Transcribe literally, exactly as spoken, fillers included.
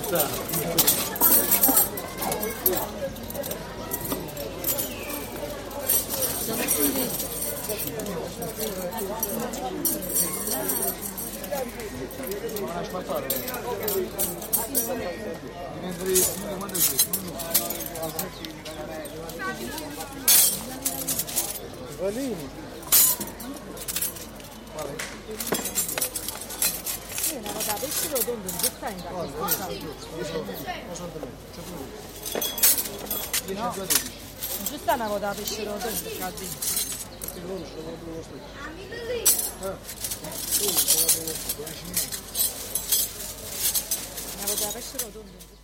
Valini. Sì, una volta avessero donde non sta in casa. No, non sta una volta avessero donde cazzo. Una volta avessero donde